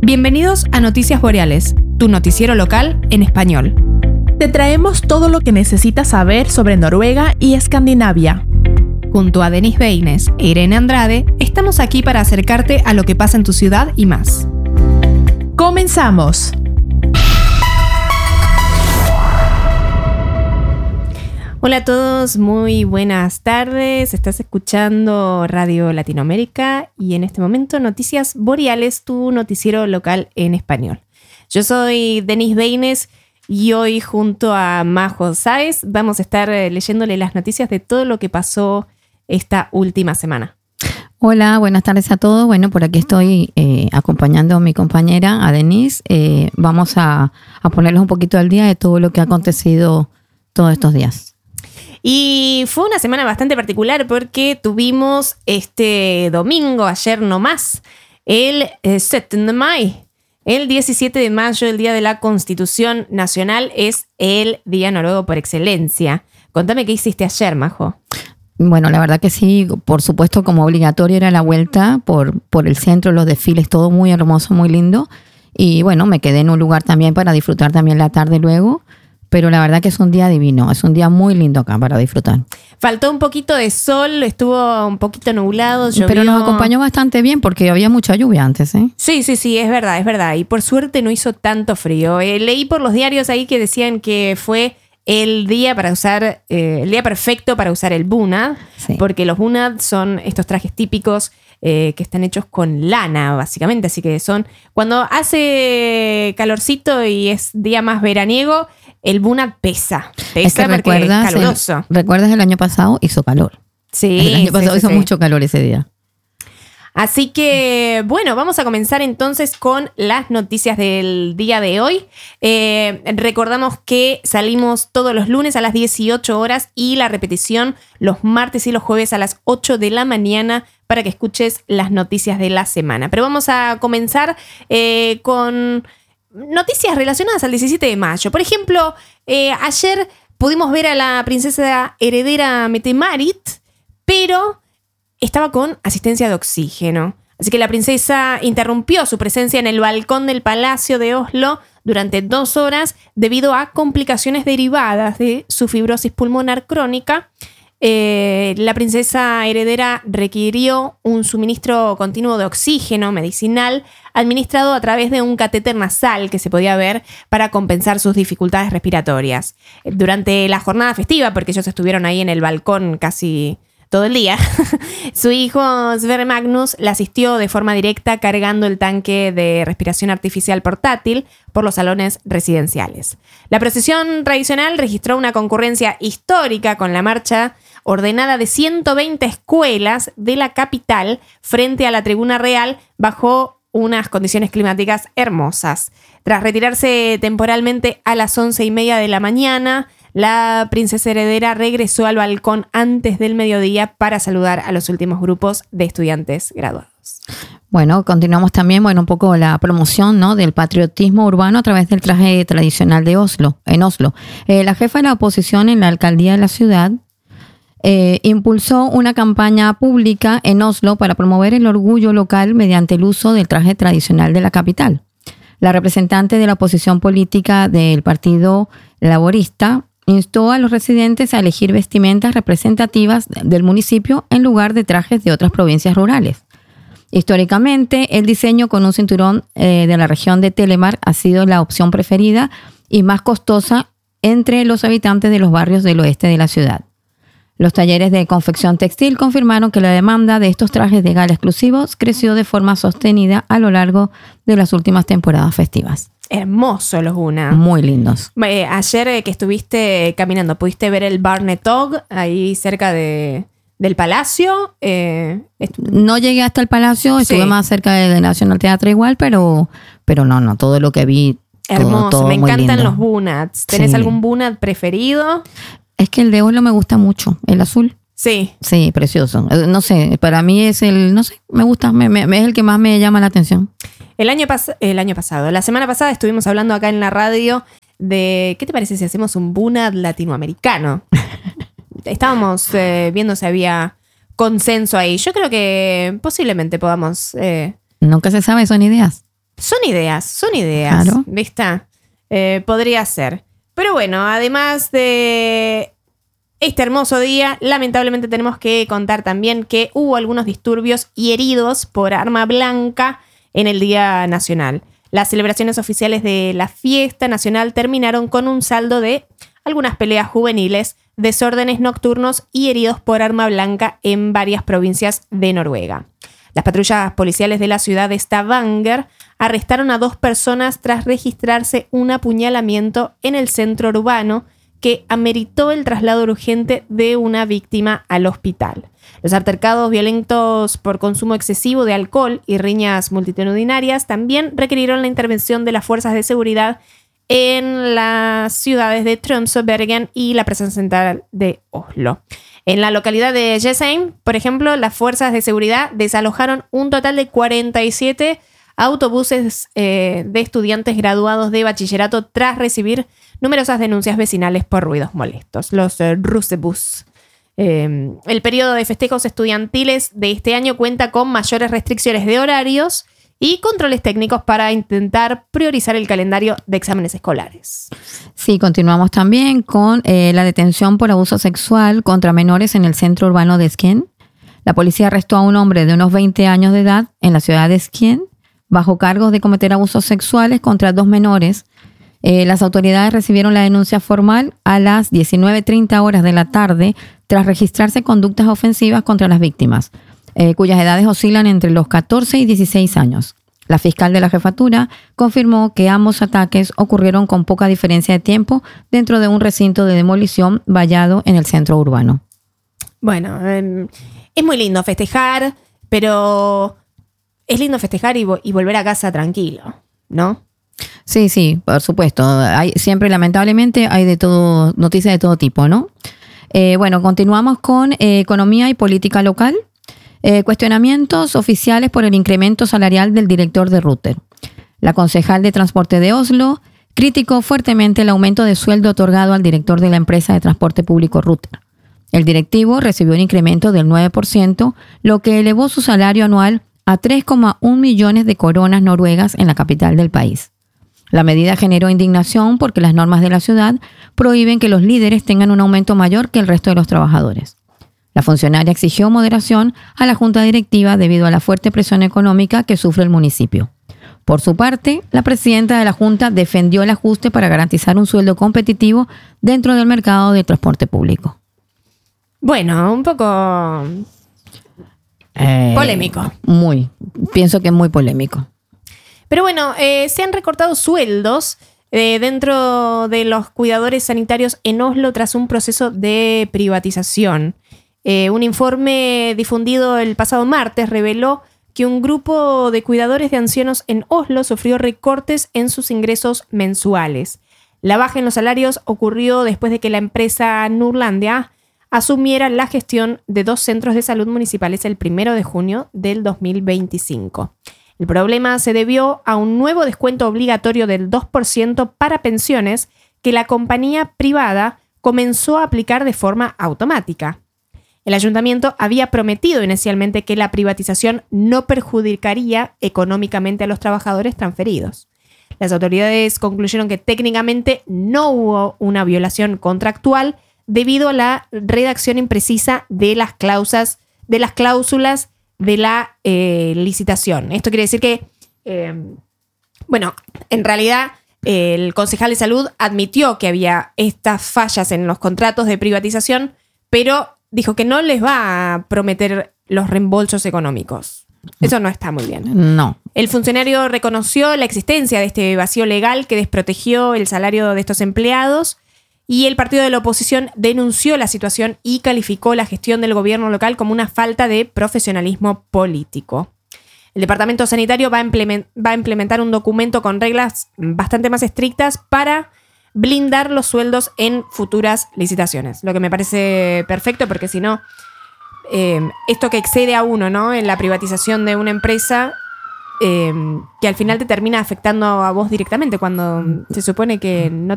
Bienvenidos a Noticias Boreales, tu noticiero local en español. Te traemos todo lo que necesitas saber sobre Noruega y Escandinavia. Junto a Denise Beines e Irene Andrade, estamos aquí para acercarte a lo que pasa en tu ciudad y más. ¡Comenzamos! Hola a todos, muy buenas tardes. Estás escuchando Radio Latinoamérica y en este momento Noticias Boreales, tu noticiero local en español. Yo soy Denise Beines y hoy junto a Majo Sáez vamos a estar leyéndole las noticias de todo lo que pasó esta última semana. Hola, buenas tardes a todos. Bueno, por aquí estoy acompañando a mi compañera, a Denise. Vamos a ponerles un poquito al día de todo lo que ha acontecido todos estos días. Y fue una semana bastante particular porque tuvimos este domingo, ayer nomás, el 7 de mayo. El 17 de mayo, el Día de la Constitución Nacional, es el día noruego por excelencia. Contame qué hiciste ayer, Majo. Bueno, la verdad que sí, por supuesto, como obligatorio era la vuelta por el centro, los desfiles, todo muy hermoso, muy lindo. Y bueno, me quedé en un lugar también para disfrutar también la tarde luego. Pero la verdad que es un día divino, es un día muy lindo acá para disfrutar. Faltó un poquito de sol, estuvo un poquito nublado, llovió. Pero nos acompañó bastante bien porque había mucha lluvia antes, ¿eh? Sí, es verdad. Y por suerte no hizo tanto frío. Leí por los diarios ahí que decían que fue el día para usar, el día perfecto para usar el bunad, sí. Porque los bunad son estos trajes típicos que están hechos con lana, básicamente. Así que son, cuando hace calorcito y es día más veraniego, el bunad pesa es que porque es caluroso. ¿Recuerdas el año pasado? Hizo calor. Sí. El año pasado hizo mucho calor ese día. Así que, bueno, vamos a comenzar entonces con las noticias del día de hoy. Recordamos que salimos todos los lunes a las 18 horas y la repetición los martes y los jueves a las 8 de la mañana para que escuches las noticias de la semana. Pero vamos a comenzar con noticias relacionadas al 17 de mayo. Por ejemplo, ayer pudimos ver a la princesa heredera Mette-Marit, pero estaba con asistencia de oxígeno. Así que la princesa interrumpió su presencia en el balcón del Palacio de Oslo durante 2 horas debido a complicaciones derivadas de su fibrosis pulmonar crónica. La princesa heredera requirió un suministro continuo de oxígeno medicinal administrado a través de un catéter nasal que se podía ver para compensar sus dificultades respiratorias. Durante la jornada festiva, porque ellos estuvieron ahí en el balcón casi todo el día, su hijo Sverre Magnus la asistió de forma directa cargando el tanque de respiración artificial portátil por los salones residenciales. La procesión tradicional registró una concurrencia histórica con la marcha ordenada de 120 escuelas de la capital frente a la tribuna real bajo unas condiciones climáticas hermosas. Tras retirarse temporalmente a las 11:30 de la mañana, la princesa heredera regresó al balcón antes del mediodía para saludar a los últimos grupos de estudiantes graduados. Bueno, continuamos también, un poco la promoción, ¿no?, del patriotismo urbano a través del traje tradicional de Oslo, en Oslo. La jefa de la oposición en la alcaldía de la ciudad impulsó una campaña pública en Oslo para promover el orgullo local mediante el uso del traje tradicional de la capital. La representante de la oposición política del Partido Laborista instó a los residentes a elegir vestimentas representativas del municipio en lugar de trajes de otras provincias rurales. Históricamente, el diseño con un cinturón de la región de Telemark ha sido la opción preferida y más costosa entre los habitantes de los barrios del oeste de la ciudad. Los talleres de confección textil confirmaron que la demanda de estos trajes de gala exclusivos creció de forma sostenida a lo largo de las últimas temporadas festivas. Hermosos los bunad. Muy lindos. Ayer que estuviste caminando, ¿pudiste ver el Barnetog ahí cerca del Palacio? No llegué hasta el Palacio, estuve más cerca del National Theatre igual, pero no, todo lo que vi. Hermoso, todo me encantan lindo. los bunads. ¿Tenés algún bunad preferido? Es que el de Oslo me gusta mucho, el azul. Sí. Sí, precioso. No sé, para mí es me gusta, es el que más me llama la atención. El año pasado, la semana pasada estuvimos hablando acá en la radio de, ¿qué te parece si hacemos un bunad latinoamericano? Estábamos viendo si había consenso ahí. Yo creo que posiblemente podamos... Nunca se sabe, son ideas. Son ideas, Claro. ¿viste? Podría ser. Pero bueno, además de este hermoso día, lamentablemente tenemos que contar también que hubo algunos disturbios y heridos por arma blanca en el Día Nacional. Las celebraciones oficiales de la fiesta nacional terminaron con un saldo de algunas peleas juveniles, desórdenes nocturnos y heridos por arma blanca en varias provincias de Noruega. Las patrullas policiales de la ciudad de Stavanger arrestaron a 2 personas tras registrarse un apuñalamiento en el centro urbano que ameritó el traslado urgente de una víctima al hospital. Los altercados violentos por consumo excesivo de alcohol y riñas multitudinarias también requirieron la intervención de las fuerzas de seguridad en las ciudades de Tromsø, Bergen y la presencia central de Oslo. En la localidad de Jessheim, por ejemplo, las fuerzas de seguridad desalojaron un total de 47 autobuses de estudiantes graduados de bachillerato tras recibir numerosas denuncias vecinales por ruidos molestos, los Russebus. El periodo de festejos estudiantiles de este año cuenta con mayores restricciones de horarios y controles técnicos para intentar priorizar el calendario de exámenes escolares. Sí, continuamos también con la detención por abuso sexual contra menores en el centro urbano de Skien. La policía arrestó a un hombre de unos 20 años de edad en la ciudad de Skien bajo cargos de cometer abusos sexuales contra 2 menores. Las autoridades recibieron la denuncia formal a las 19:30 horas de la tarde tras registrarse conductas ofensivas contra las víctimas, cuyas edades oscilan entre los 14 y 16 años. La fiscal de la jefatura confirmó que ambos ataques ocurrieron con poca diferencia de tiempo dentro de un recinto de demolición vallado en el centro urbano. Bueno, es muy lindo festejar, pero es lindo festejar y volver a casa tranquilo, ¿no? Sí, por supuesto. Siempre, lamentablemente, hay de todo, noticias de todo tipo, ¿no? Bueno, continuamos con economía y política local. Cuestionamientos oficiales por el incremento salarial del director de Ruter. La concejal de transporte de Oslo criticó fuertemente el aumento de sueldo otorgado al director de la empresa de transporte público Ruter. El directivo recibió un incremento del 9%, lo que elevó su salario anual a 3,1 millones de coronas noruegas en la capital del país. La medida generó indignación porque las normas de la ciudad prohíben que los líderes tengan un aumento mayor que el resto de los trabajadores. La funcionaria exigió moderación a la junta directiva debido a la fuerte presión económica que sufre el municipio. Por su parte, la presidenta de la junta defendió el ajuste para garantizar un sueldo competitivo dentro del mercado del transporte público. Bueno, un poco polémico. Pienso que es muy polémico. Pero bueno, se han recortado sueldos dentro de los cuidadores sanitarios en Oslo tras un proceso de privatización. Un informe difundido el pasado martes reveló que un grupo de cuidadores de ancianos en Oslo sufrió recortes en sus ingresos mensuales. La baja en los salarios ocurrió después de que la empresa Nordlandia asumiera la gestión de 2 centros de salud municipales el 1 de junio del 2025. El problema se debió a un nuevo descuento obligatorio del 2% para pensiones que la compañía privada comenzó a aplicar de forma automática. El ayuntamiento había prometido inicialmente que la privatización no perjudicaría económicamente a los trabajadores transferidos. Las autoridades concluyeron que técnicamente no hubo una violación contractual debido a la redacción imprecisa de las cláusulas de la licitación. Esto quiere decir que, en realidad el concejal de salud admitió que había estas fallas en los contratos de privatización, pero dijo que no les va a prometer los reembolsos económicos. Eso no está muy bien. No. El funcionario reconoció la existencia de este vacío legal que desprotegió el salario de estos empleados y el partido de la oposición denunció la situación y calificó la gestión del gobierno local como una falta de profesionalismo político. El departamento sanitario va a implementar un documento con reglas bastante más estrictas para blindar los sueldos en futuras licitaciones. Lo que me parece perfecto porque si no, esto que excede a uno, ¿no? En la privatización de una empresa, que al final te termina afectando a vos directamente cuando se supone que no